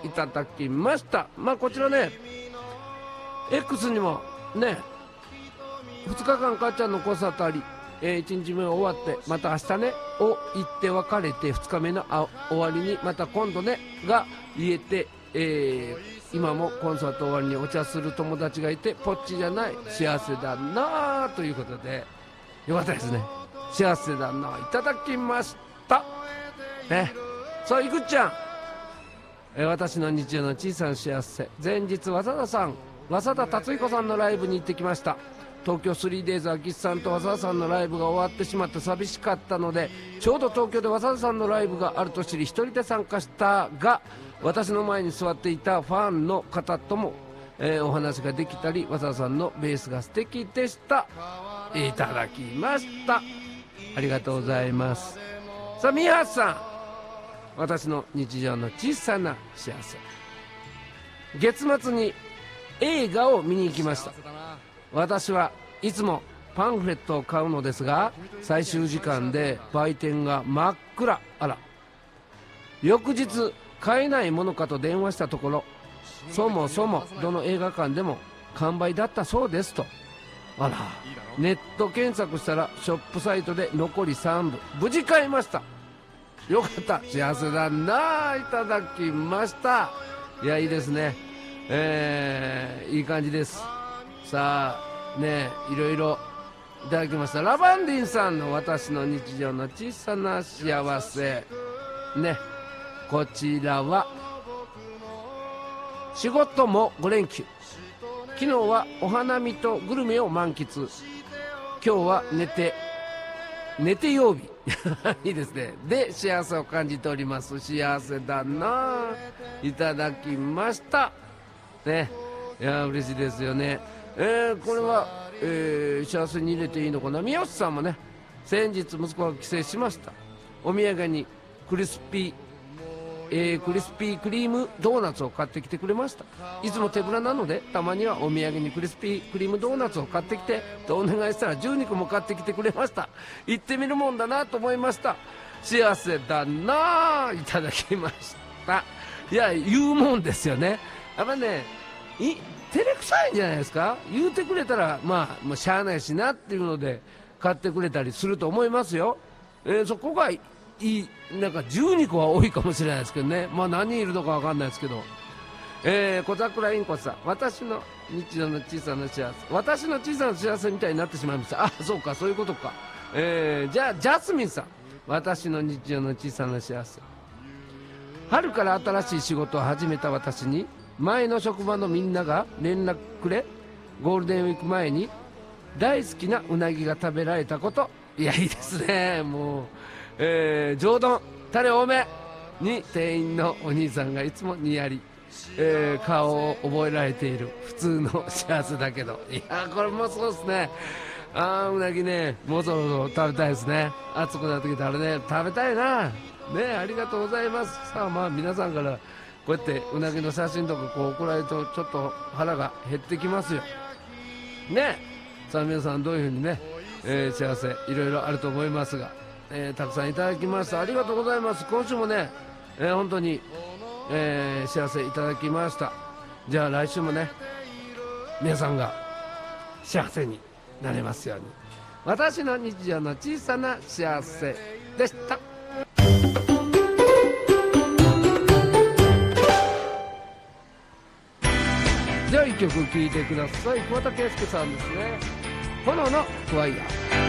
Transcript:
ただきました。まあこちらね X にもね2日間かっちゃんのコンサートあり、1日目終わってまた明日ねを言って別れて2日目の終わりにまた今度ねが言えて、今もコンサート終わりにお茶する友達がいてポッチじゃない幸せだなということでよかったですね。幸せだないただきましたね。さあいくっちゃん、私の日常の小さな幸せ、前日早田達彦さんのライブに行ってきました。東京 3days 秋さんと早田さんのライブが終わってしまって寂しかったので、ちょうど東京で早田さんのライブがあると知り一人で参加したが、私の前に座っていたファンの方とも、お話ができたり、早田さんのベースが素敵でした。いただきました。ありがとうございます。さあ宮橋さん、私の日常の小さな幸せ、月末に映画を見に行きました。私はいつもパンフレットを買うのですが、最終時間で売店が真っ暗。あら、翌日買えないものかと電話したところ、そもそもどの映画館でも完売だったそうですと。あら、ネット検索したらショップサイトで残り3部、無事買いました。よかった、幸せだな。いただきました。いや、いいですね、いい感じです。さあね、いろいろいただきました。ラバンディンさんの私の日常の小さな幸せね、こちらは仕事も5連休、昨日はお花見とグルメを満喫、今日は寝て曜日いいですね。で幸せを感じております。幸せだな、いただきましたね。いや嬉しいですよね。これは、幸せに入れていいのかな。宮内さんもね、先日息子が帰省しました。お土産にクリスピークリームドーナツを買ってきてくれました。いつも手ぶらなのでたまにはお土産にクリスピークリームドーナツを買ってきてとお願いしたら12個も買ってきてくれました。行ってみるもんだなと思いました。幸せだな、いただきました。いや、言うもんですよね。やっぱね、照れくさいんじゃないですか。言うてくれたらまあもうしゃあないしなっていうので買ってくれたりすると思いますよ。そこがなんか12個は多いかもしれないですけどね。まあ何人いるのか分かんないですけど、小桜インコさん、私の日常の小さな幸せ、私の小さな幸せみたいになってしまいました。あ、そうか、そういうことか。じゃあジャスミンさん、私の日常の小さな幸せ、春から新しい仕事を始めた私に前の職場のみんなが連絡くれ、ゴールデンウィーク前に大好きなうなぎが食べられたこと。いや、いいですね。もう、上丼タレ多めに店員のお兄さんがいつもにやり、顔を覚えられている普通の幸せだけど、いや、これもそうですね。うなぎね、もうそろそろ食べたいですね。暑くなってきたらね、食べたいなね。ありがとうございます。さあ、まあ皆さんからこうやってうなぎの写真とかこう送られるとちょっと腹が減ってきますよね。さあ皆さんどういうふうにね、幸せいろいろあると思いますが、たくさんいただきました。ありがとうございます。今週もね、本当に、幸せいただきました。じゃあ来週もね、皆さんが幸せになれますように。私の日常の小さな幸せでした。じゃあ一曲聴いてください。桑田佳祐さんですね。炎のフワイヤー。